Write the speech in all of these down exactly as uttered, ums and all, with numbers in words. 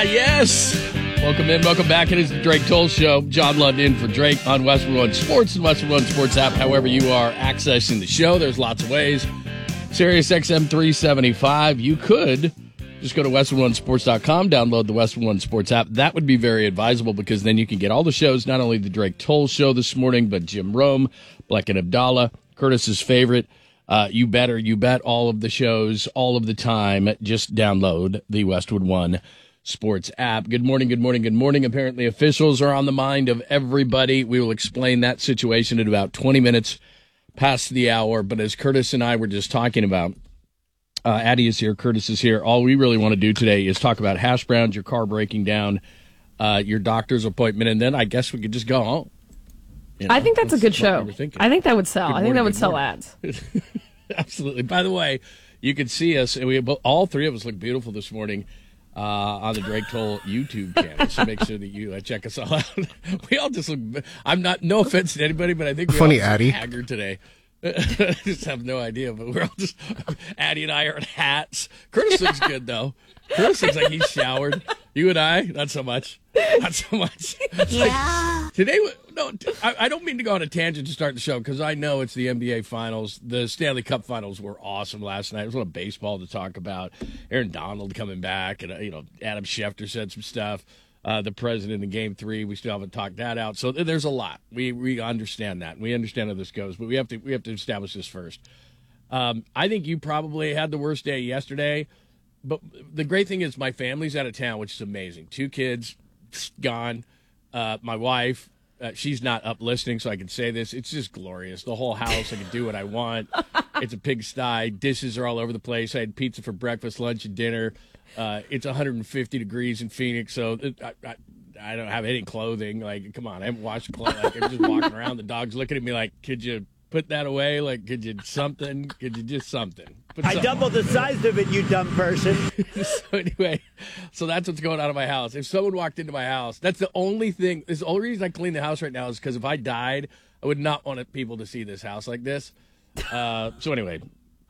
Yes. Welcome in. Welcome back. It is the Drake Toll Show. John London in for Drake on Westwood One Sports and Westwood One Sports app. However you are accessing the show, there's lots of ways. Sirius X M three seventy-five. You could just go to westwood one sports dot com, download the Westwood One Sports app. That would be very advisable because then you can get all the shows, not only the Drake Toll Show this morning, but Jim Rome, Black and Abdallah, Curtis's favorite. Uh, you better, you bet all of the shows, all of the time. Just download the Westwood One Sports app. Good morning, good morning, good morning. Apparently officials are on the mind of everybody. We will explain that situation in about twenty minutes past the hour. But as Curtis and I were just talking about, uh, Addie is here, Curtis is here. All we really want to do today is talk about hash browns, your car breaking down, uh, your doctor's appointment, and then I guess we could just go home. You know, I think that's a good show. I think that would sell. Good I think morning, that would good sell morning. ads. Absolutely. By the way, you can see us, and we all three of us look beautiful this morning uh, on the Drake Toll YouTube channel. So make sure that you uh, check us all out. We all just look. I'm not. No offense to anybody, but I think we Funny, all Addie. look haggard today. I just have no idea, but we're all just. Addie and I are in hats. Curtis looks good though. Curtis looks like he's showered. You and I, not so much. Not so much. Yeah. Today, no, I, I don't mean to go on a tangent to start the show because I know it's the N B A Finals. The Stanley Cup Finals were awesome last night. There's a lot of baseball to talk about. Aaron Donald coming back, and uh, you know Adam Schefter said some stuff. Uh, the president in Game Three, we still haven't talked that out. So there's a lot. We we understand that. We understand how this goes, but we have to we have to establish this first. Um, I think you probably had the worst day yesterday. But the great thing is my family's out of town, which is amazing. Two kids gone. Uh, my wife, uh, she's not up listening, so I can say this. It's just glorious. The whole house, I can do what I want. It's a pigsty. Dishes are all over the place. I had pizza for breakfast, lunch, and dinner. Uh, it's one hundred fifty degrees in Phoenix, so it, I, I, I don't have any clothing. Like, come on, I haven't washed clothes. Like, I'm just walking around. The dog's looking at me like, could you put that away? Like, could you something? Could you just something? Put I something doubled the size of it, you dumb person. So anyway, so that's what's going on in my house. If someone walked into my house, that's the only thing. This the only reason I clean the house right now is because if I died, I would not want people to see this house like this. Uh, so anyway,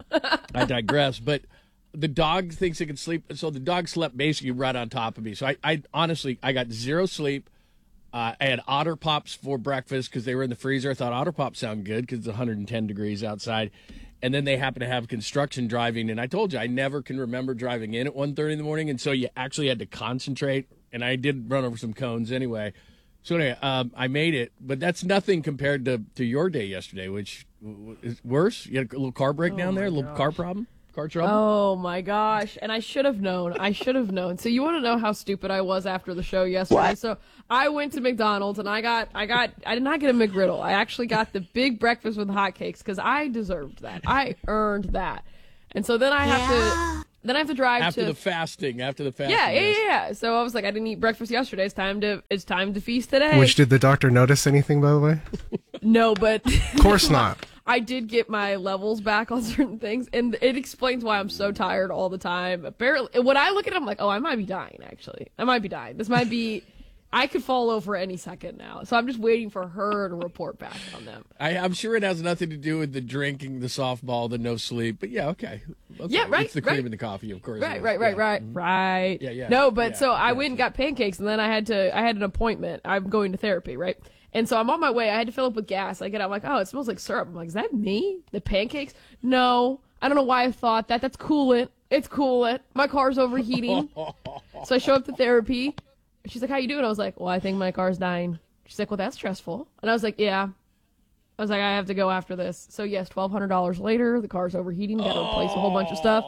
I digress. But the dog thinks it can sleep. So the dog slept basically right on top of me. So I, I honestly, I got zero sleep. Uh, I had Otter Pops for breakfast because they were in the freezer. I thought Otter Pops sound good because it's one hundred ten degrees outside. And then they happen to have construction driving. And I told you, I never can remember driving in at one thirty in the morning. And so you actually had to concentrate. And I did run over some cones anyway. So anyway, um, I made it. But that's nothing compared to, to your day yesterday, which is worse. You had a little car breakdown Oh there, a little gosh. car problem, car trouble. Oh my gosh. And I should have known. I should have known. So you want to know how stupid I was after the show yesterday? What? So I went to McDonald's and I got, I got, I did not get a McGriddle. I actually got the big breakfast with hotcakes because I deserved that. I earned that. And so then I have Yeah. to, then I have to drive after to. the fasting, after the fasting. yeah, yeah, yes. yeah, yeah. So I was like, I didn't eat breakfast yesterday. It's time to, it's time to feast today. Which did the doctor notice anything, by the way? no, but. Of course not. I did get my levels back on certain things, and it explains why I'm so tired all the time. Apparently, when I look at it, I'm like, oh, I might be dying, actually. I might be dying. This might be, I could fall over any second now. So I'm just waiting for her to report back on them. I, I'm sure it has nothing to do with the drinking, the softball, the no sleep. But yeah, okay. okay. Yeah, right, It's the cream right. in the coffee, of course. Right, it is. right, right, Yeah. right, right. Yeah, yeah. No, but Yeah, so I yeah, went and yeah. got pancakes, and then I had to, I had an appointment. I'm going to therapy, right? And so I'm on my way. I had to fill up with gas. I get out, I'm like, oh, it smells like syrup. I'm like, is that me? The pancakes? No. I don't know why I thought that. That's coolant. It's coolant. My car's overheating. So I show up to therapy. She's like, how you doing? I was like, well, I think my car's dying. She's like, well, that's stressful. And I was like, yeah. I was like, I have to go after this. So yes, twelve hundred dollars later, the car's overheating. Got to replace a whole bunch of stuff.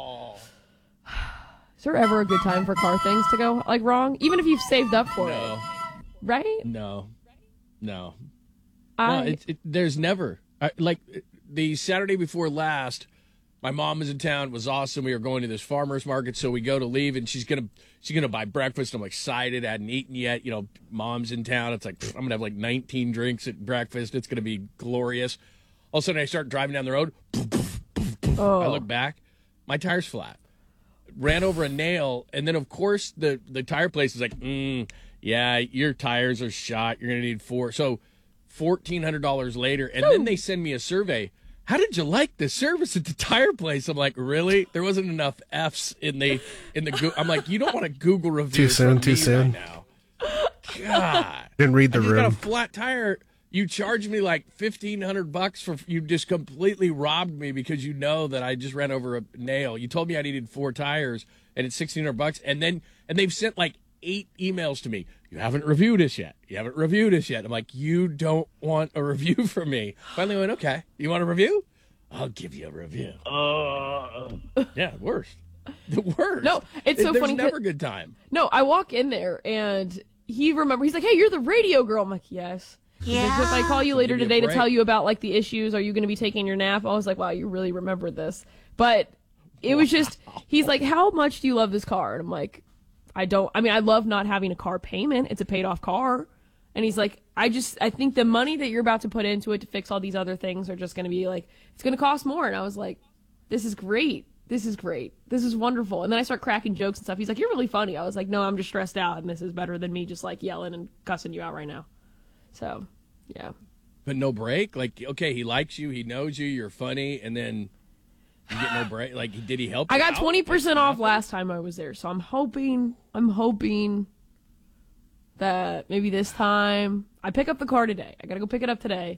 Is there ever a good time for car things to go like wrong? Even if you've saved up for No, it, right? no, no. I, No, it, it, there's never. I, like, the Saturday before last, my mom was in town. It was awesome. We were going to this farmer's market, so we go to leave, and she's going to she's gonna buy breakfast. I'm excited. I hadn't eaten yet. You know, mom's in town. It's like, pfft, I'm going to have like nineteen drinks at breakfast. It's going to be glorious. All of a sudden, I start driving down the road. oh. I look back. My tire's flat. Ran over a nail, and then, of course, the, the tire place is like, mm, yeah, your tires are shot. You're going to need four. So fourteen hundred dollars later, and then they send me a survey. how did you like the service at the tire place? I'm like, really? There wasn't enough F's in the in the. Go- I'm like, you don't want to Google review Too soon, too me soon. right now. God, Didn't read the I just got a room. flat tire. You charged me like fifteen hundred bucks for. You just completely robbed me because you know that I just ran over a nail. You told me I needed four tires, and it's sixteen hundred bucks. And then and they've sent like eight emails to me. You haven't reviewed us yet. You haven't reviewed us yet. I'm like, you don't want a review from me. Finally, I went, okay. You want a review? I'll give you a review. Uh, yeah, worst. The worst. No, it's so There's funny 'cause- never a good time. No, I walk in there and he remember he's like, "Hey, you're the radio girl." I'm like, "Yes." He's like, "If I call you later Give me a today to break. tell you about like the issues, are you going to be taking your nap?" I was like, "Wow, you really remembered this." But it was just he's like, "How much do you love this car?" And I'm like, "I don't. I mean, I love not having a car payment. It's a paid off car." And he's like, "I just I think the money that you're about to put into it to fix all these other things are just going to be like it's going to cost more." And I was like, "This is great. This is great. This is wonderful." And then I start cracking jokes and stuff. He's like, "You're really funny." I was like, "No, I'm just stressed out, and this is better than me just like yelling and cussing you out right now." So, yeah. But no break? Like, okay, he likes you, he knows you, you're funny, and then you get no break? Like, did he help I you got out? twenty percent Like, off nothing? last time I was there, so I'm hoping, I'm hoping that maybe this time I pick up the car today. I gotta go pick it up today.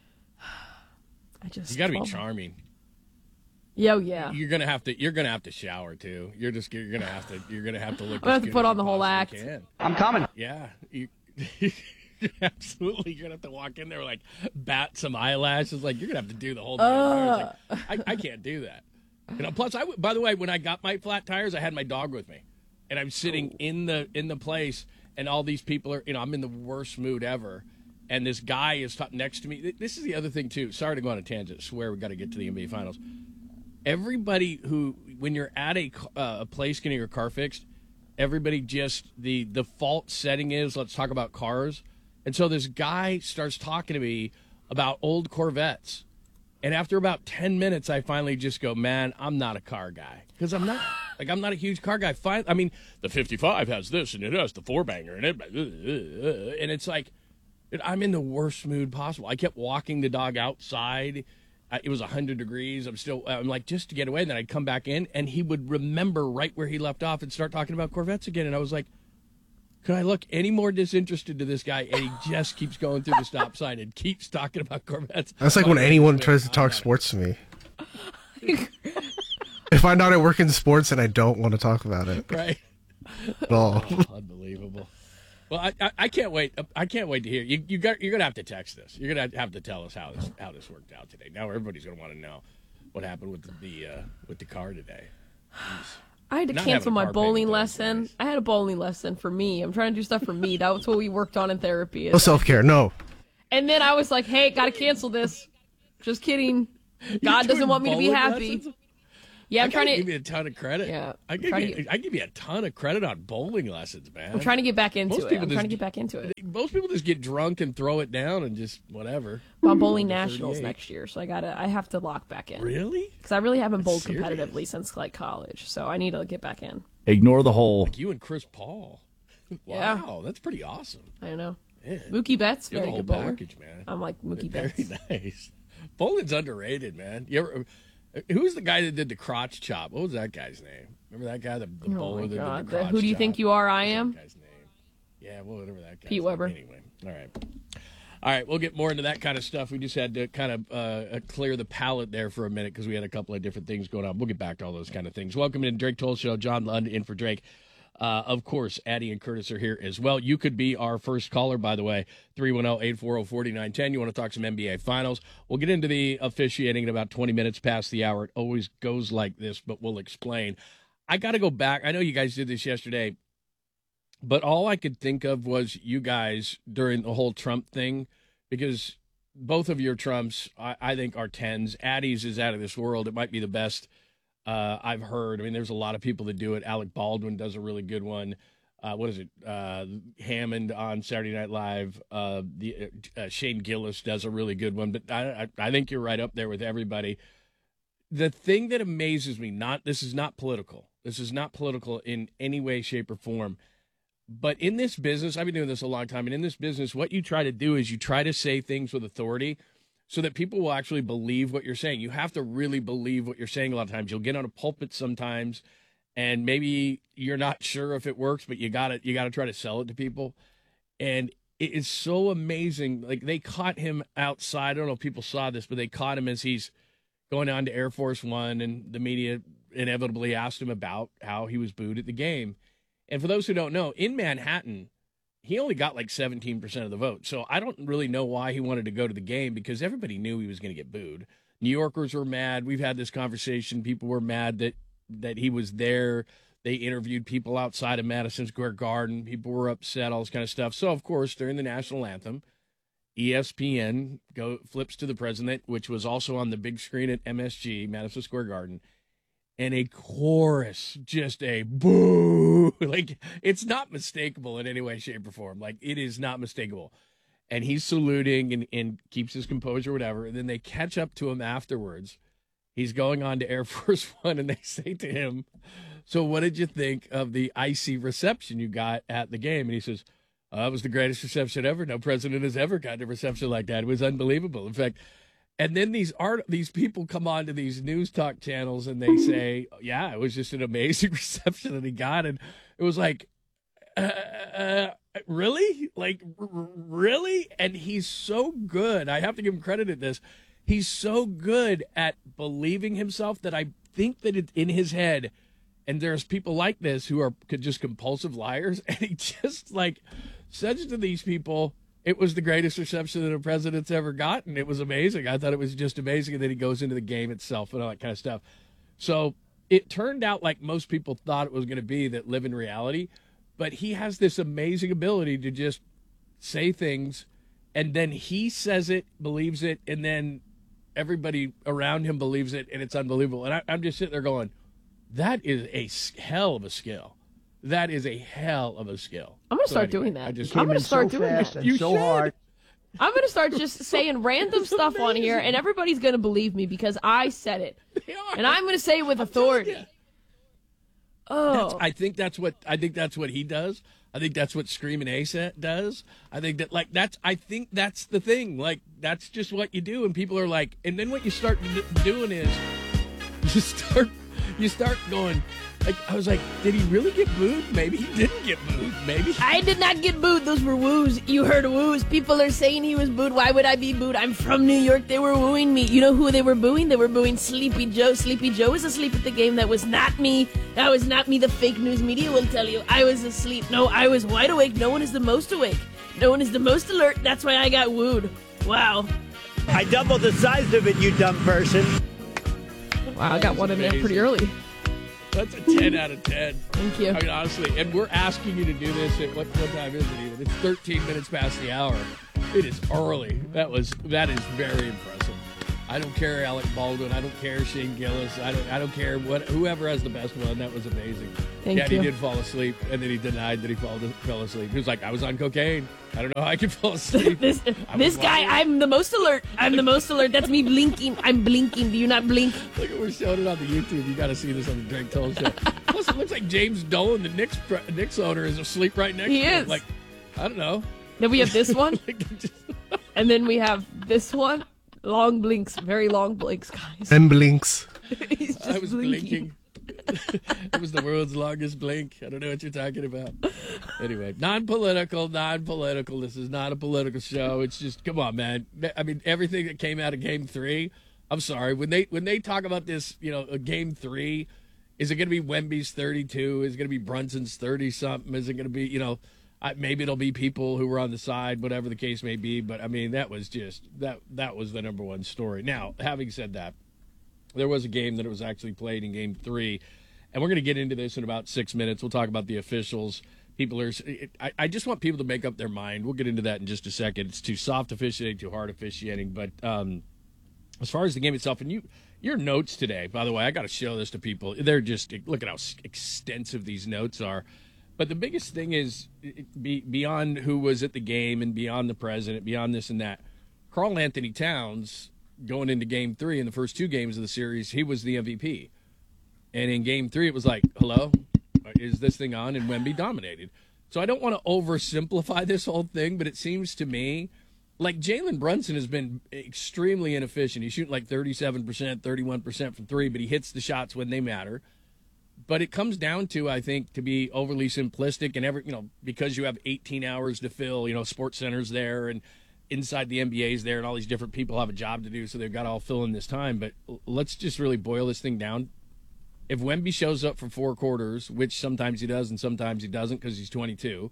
I just You got to be twelve charming. Yo, yeah. You're gonna have to. You're gonna have to shower too. You're just. You're gonna have to. You're gonna have to look. I'm gonna as have to good put as on you the whole possibly act. can. I'm coming. Yeah. You, absolutely. You're gonna have to walk in there like bat some eyelashes. Like you're gonna have to do the whole. thing. Uh. Like, I, I can't do that. You know. Plus, I. w- By the way, when I got my flat tires, I had my dog with me, and I'm sitting in the in the place, and all these people are. You know, I'm in the worst mood ever. And this guy is t- next to me. This is the other thing too. Sorry to go on a tangent. I swear we got to get to the N B A Finals. Everybody who, when you're at a uh, a place getting your car fixed, everybody just the default setting is let's talk about cars. And so this guy starts talking to me about old Corvettes. And after about ten minutes, I finally just go, man, I'm not a car guy. Because I'm not. Like, I'm not a huge car guy. Fine. I mean, the fifty-five has this, and it has the four-banger, and it, and it's like, I'm in the worst mood possible. I kept walking the dog outside. Uh, it was one hundred degrees. I'm still, I'm like, just to get away. And then I'd come back in, and he would remember right where he left off and start talking about Corvettes again. And I was like, could I look any more disinterested to this guy? And he just keeps going through the stop sign and keeps talking about Corvettes. That's like when anyone tries to talk sports to me. If I'm not at work in sports and I don't want to talk about it Right. at all. Unbelievable. Well, I, I I can't wait. I can't wait to hear you. You got. You're gonna have to text this. You're gonna have to tell us how this how this worked out today. Now everybody's gonna want to know what happened with the, the uh, with the car today. Jeez. I had to Not cancel having a my car bowling payment, though, is lesson. nice. I had a bowling lesson for me. I'm trying to do stuff for me. That was what we worked on in therapy. No self-care, no. And then I was like, hey, gotta cancel this. Just kidding. God You're doesn't want me to be doing happy. bowling lessons? Yeah, I'm I gotta trying give to. you a ton of credit. Yeah, I give trying you. to get- I give you a ton of credit on bowling lessons, man. I'm trying to get back into Most it. people I'm just- trying to get back into it. Most people just get drunk and throw it down and just whatever. I'm on bowling nationals thirty-eight. next year, so I gotta. I have to lock back in Really? because I really haven't bowled Serious? competitively since like college. So I need to get back in. Ignore the hole. You and Chris Paul. Yeah. Wow, that's pretty awesome. I don't know. Man, Mookie Betts, you're very the whole good bowler. package, man. I'm like Mookie Very Betts. nice. Bowling's underrated, man. You ever? Who's the guy that did the crotch chop? What was that guy's name? Remember that guy, the, the Oh bowler my that God. did the The crotch Who do you chop? think you are? I What's am. that guy's name? Yeah, well, whatever that guy's Pete name. Weber. Anyway, all right. All right, we'll get more into that kind of stuff. We just had to kind of uh, clear the palate there for a minute because we had a couple of different things going on. We'll get back to all those kind of things. Welcome to the Drake Toll Show. John Lund in for Drake. Uh, of course, Addie and Curtis are here as well. You could be our first caller, by the way, three one zero, eight four zero, four nine one zero. You want to talk some N B A Finals. We'll get into the officiating in about twenty minutes past the hour. It always goes like this, but we'll explain. I got to go back. I know you guys did this yesterday, but all I could think of was you guys during the whole Trump thing, because both of your Trumps, I, I think, are tens. Addie's is out of this world. It might be the best uh, I've heard. I mean, there's a lot of people that do it. Alec Baldwin does a really good one. Uh, what is it? Uh, Hammond on Saturday Night Live. Uh, the uh, Shane Gillis does a really good one. But I, I, I think you're right up there with everybody. The thing that amazes me, not this is not political. This is not political in any way, shape, or form. But in this business, I've been doing this a long time, and in this business, what you try to do is you try to say things with authority. so that people will actually believe what you're saying. You have to really believe what you're saying a lot of times. You'll get on a pulpit sometimes, and maybe you're not sure if it works, but you got to you got to try to sell it to people. And it is so amazing. Like, they caught him outside. I don't know if people saw this, but they caught him as he's going on to Air Force One, and the media inevitably asked him about how he was booed at the game. And for those who don't know, in Manhattan, he only got like seventeen percent of the vote. So I don't really know why he wanted to go to the game, because everybody knew he was going to get booed. New Yorkers were mad. We've had this conversation. People were mad that, that he was there. They interviewed people outside of Madison Square Garden. People were upset, all this kind of stuff. So, of course, during the national anthem, E S P N go flips to the president, which was also on the big screen at M S G, Madison Square Garden, and a chorus, just a boo. Like, it's not mistakable in any way, shape, or form. Like, it is not mistakable. And he's saluting and, and keeps his composure, whatever. And then they catch up to him afterwards. He's going on to Air Force One, and they say to him, so what did you think of the icy reception you got at the game? And he says, oh, that was the greatest reception ever. No president has ever gotten a reception like that. It was unbelievable. In fact, and then these art these people come on to these news talk channels, and they say, yeah, it was just an amazing reception that he got. And it was like, uh, uh, really? Like, r- really? And he's so good. I have to give him credit at this. He's so good at believing himself that I think that it's in his head. And there's people like this who are just compulsive liars. And he just, like, says to these people, it was the greatest reception that a president's ever gotten. It was amazing. I thought it was just amazing. And then he goes into the game itself and all that kind of stuff. So it turned out like most people thought it was going to be, that live in reality. But he has this amazing ability to just say things, and then he says it, believes it, and then everybody around him believes it, and it's unbelievable. And I, I'm just sitting there going, that is a hell of a skill. That is a hell of a skill. I'm gonna So start anyway, doing that. I just I'm Came gonna in start so doing fast that. and You so should. hard. I'm gonna start just saying random stuff on here, and everybody's gonna believe me because I said it, They are. and I'm gonna say it with authority. That's, Oh, I think that's what I think that's what he does. I think that's what Screaming Ace does. I think that like that's I think that's the thing. Like, that's just what you do, and people are like, and then what you start d- doing is you start you start going. Like, I was like, did he really get booed? Maybe he didn't get booed. Maybe. I did not get booed. Those were woos. You heard woos. People are saying he was booed. Why would I be booed? I'm from New York. They were wooing me. You know who they were booing? They were booing Sleepy Joe. Sleepy Joe was asleep at the game. That was not me. That was not me. The fake news media will tell you. I was asleep. No, I was wide awake. No one is the most awake. No one is the most alert. That's why I got wooed. Wow. I doubled the size of it, you dumb person. Wow, I got one in there pretty early. That's a ten out of ten. Thank you. I mean, honestly, and we're asking you to do this at what, what time is it even? It's thirteen minutes past the hour. It is early. That was that is very impressive. I don't care Alec Baldwin. I don't care Shane Gillis. I don't I don't care what whoever has the best one. That was amazing. Thank yeah, you. he did fall asleep, and then he denied that he fall, fell asleep. He was like, I was on cocaine. I don't know how I could fall asleep. This I this was guy, lying. I'm the most alert. I'm the most alert. That's me blinking. I'm blinking. Do you not blink? Look at we're showing it on the YouTube. You got to see this on the Drake Toll show. Plus, it looks like James Dolan, the Knicks pre- Knicks owner, is asleep right next He to him. is. Like, I don't know. Then we have this one, Like, just- and then we have this one. Long blinks, very long blinks, guys. And blinks. He's just I was blinking. blinking. It was the world's longest blink. I don't know what you're talking about. Anyway, non-political, non-political. This is not a political show. It's just, come on, man. I mean, everything that came out of Game Three. I'm sorry when they when they talk about this. You know, a Game Three. Is it going to be Wemby's thirty-two? Is it going to be Brunson's thirty something? Is it going to be, you know? I, maybe it'll be people who were on the side, whatever the case may be. But I mean, that was just that that was the number one story. Now, having said that, there was a game that it was actually played in Game Three, and we're going to get into this in about six minutes. We'll talk about the officials. People are. It, I, I just want people to make up their mind. We'll get into that in just a second. It's too soft officiating, too hard officiating. But um, as far as the game itself, and you, your notes today, by the way, I got to show this to people. They're just look at how extensive these notes are. But the biggest thing is be, beyond who was at the game and beyond the president, beyond this and that. Karl Anthony Towns, going into Game Three in the first two games of the series, he was the M V P. And in Game Three, it was like, hello, is this thing on? And Wemby dominated. So I don't want to oversimplify this whole thing, but it seems to me like Jalen Brunson has been extremely inefficient. He's shooting like thirty-seven percent, thirty-one percent from three, but he hits the shots when they matter. But it comes down to, I think, to be overly simplistic and every, you know, because you have eighteen hours to fill, you know, Sports Center's there and inside the N B A's there and all these different people have a job to do, so they've got to all fill in this time. But let's just really boil this thing down. If Wemby shows up for four quarters, which sometimes he does and sometimes he doesn't because he's twenty-two,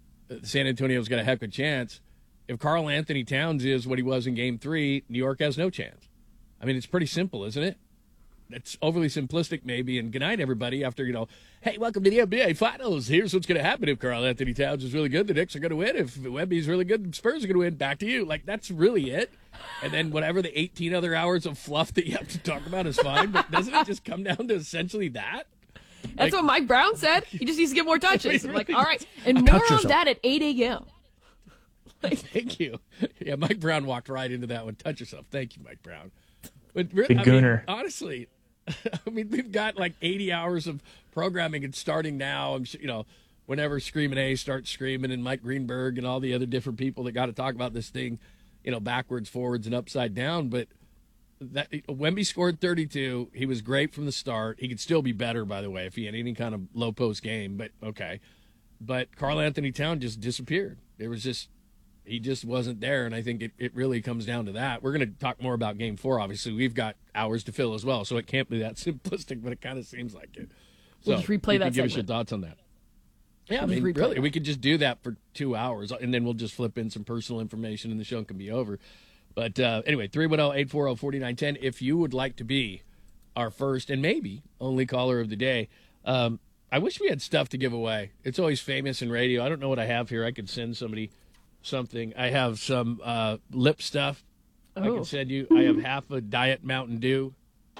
San Antonio's got a heck of a chance. If Karl Anthony Towns is what he was in Game three, New York has no chance. I mean, it's pretty simple, isn't it? It's overly simplistic, maybe. And good night, everybody. After, you know, hey, welcome to the N B A Finals. Here's what's going to happen if Karl Anthony Towns is really good. The Knicks are going to win. If Wemby's really good, the Spurs are going to win. Back to you. Like, that's really it. And then whatever the eighteen other hours of fluff that you have to talk about is fine. But doesn't it just come down to essentially that? That's like, what Mike Brown said. He just needs to get more touches. I'm like, all right. And Touch more on yourself. that at eight a.m. Like, Thank you. Yeah, Mike Brown walked right into that one. Touch yourself. Thank you, Mike Brown. But really, Big I mean, gooner. honestly, I mean, we've got like eighty hours of programming and starting now. I'm sure, you know, whenever Screaming A starts screaming and Mike Greenberg and all the other different people that got to talk about this thing, you know, backwards, forwards, and upside down. But that Wemby scored thirty-two. He was great from the start. He could still be better, by the way, if he had any kind of low post game. But okay. But Karl Anthony Towns just disappeared. It was just. He just wasn't there, and I think it, it really comes down to that. We're going to talk more about Game four, obviously. We've got hours to fill as well, so it can't be that simplistic, but it kind of seems like it. So We'll just replay you that can give us your segment. thoughts on that. Yeah, I We'll mean, just replay really, that. we could just do that for two hours, and then we'll just flip in some personal information, and the show can be over. But uh, anyway, three one zero, eight four zero, four nine one zero. If you would like to be our first and maybe only caller of the day, um, I wish we had stuff to give away. It's always famous in radio. I don't know what I have here. I could send somebody something. I have some uh, lip stuff I Oh. can send you. I have half a Diet Mountain Dew.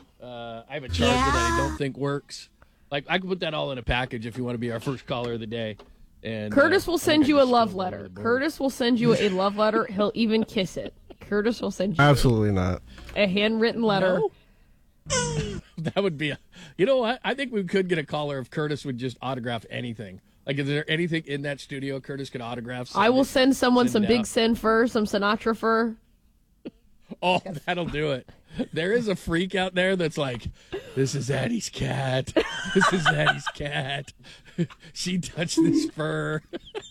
Uh, I have a charger that I don't think works. Like, I can put that all in a package if you want to be our first caller of the day. And Curtis uh, will I think send I you a just love stole it over letter. the board. Curtis will send you a love letter. He'll even kiss it. Curtis will send you Absolutely not. a handwritten letter. No? That would be a. You know what? I think we could get a caller if Curtis would just autograph anything. Like, is there anything in that studio Curtis could autograph? I will it, send someone send some it Big out. Sin fur, some Sinatra fur. Oh, that'll do it. There is a freak out there that's like, this is Addie's cat. This is Addie's cat. She touched this fur.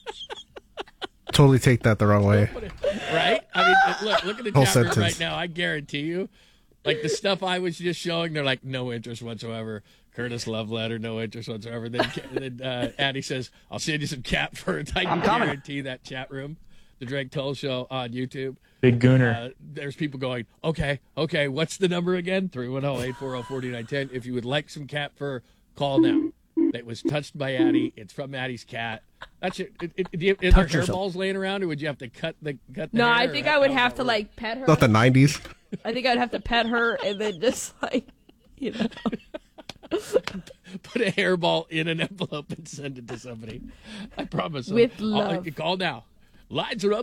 Totally take that the wrong way. Right? I mean, look, look at the Whole chat room sentence. right now. I guarantee you, like the stuff I was just showing, they're like, no interest whatsoever. Curtis love letter, no interest whatsoever. Then, then uh, Addie says, I'll send you some cat fur. I can guarantee that chat room, the Drake Toll Show on YouTube. Big gooner. Uh, there's people going, okay, okay, what's the number again? three one zero, eight four zero, four nine one zero. If you would like some cat fur, call now. That was touched by Addie. It's from Addie's cat. That's it. It, it, do you, is there Touch hair yourself. balls laying around, or would you have to cut the cut the No, hair, I or think how- I would how have does to that like pet her. Not the nineties. I think I'd have to pet her and then just like, you know. work? Put a hairball in an envelope and send it to somebody. I promise. With I'll- love. I'll- call now. Lines are up.